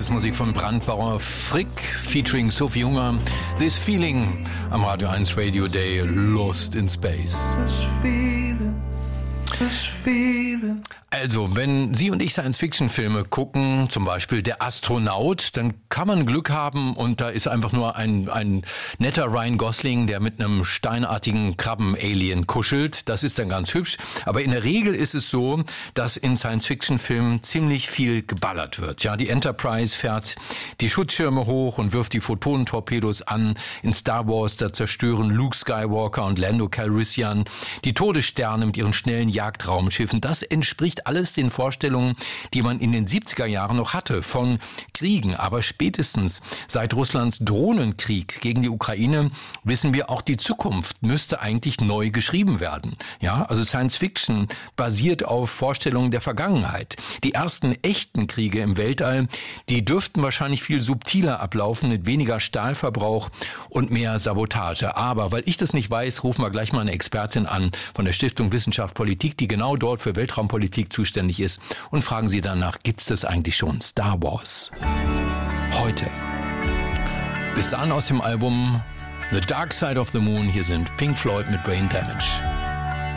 ist Musik von Brandbauer Frick featuring Sophie Hunger. This Feeling am Radio 1 Radio Day, Lost in Space. Also, wenn Sie und ich Science-Fiction-Filme gucken, zum Beispiel Der Astronaut, dann kann man Glück haben und da ist einfach nur ein netter Ryan Gosling, der mit einem steinartigen Krabben-Alien kuschelt. Das ist dann ganz hübsch. Aber in der Regel ist es so, dass in Science-Fiction-Filmen ziemlich viel geballert wird. Ja, die Enterprise fährt die Schutzschirme hoch und wirft die Photonentorpedos an. In Star Wars, da zerstören Luke Skywalker und Lando Calrissian die Todessterne mit ihren schnellen Jagdraumschiffen. Das entspricht alles den Vorstellungen, die man in den 70er Jahren noch hatte von Kriegen. Aber spätestens seit Russlands Drohnenkrieg gegen die Ukraine wissen wir, auch die Zukunft müsste eigentlich neu geschrieben werden. Ja, also Science Fiction basiert auf Vorstellungen der Vergangenheit. Die ersten echten Kriege im Weltall, die dürften wahrscheinlich viel subtiler ablaufen, mit weniger Stahlverbrauch und mehr Sabotage. Aber weil ich das nicht weiß, rufen wir gleich mal eine Expertin an von der Stiftung Wissenschaft Politik, die genau dort für Weltraumpolitik zuständig ist, und fragen Sie danach, gibt es das eigentlich schon? Star Wars. Heute. Bis dahin aus dem Album The Dark Side of the Moon. Hier sind Pink Floyd mit Brain Damage.